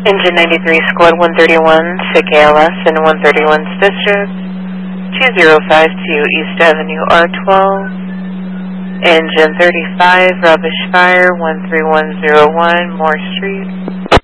Engine 93, Squad 131, sick ALS in 131's district, 2052 East Avenue R12. Engine 35, rubbish fire, 13101 Moore Street.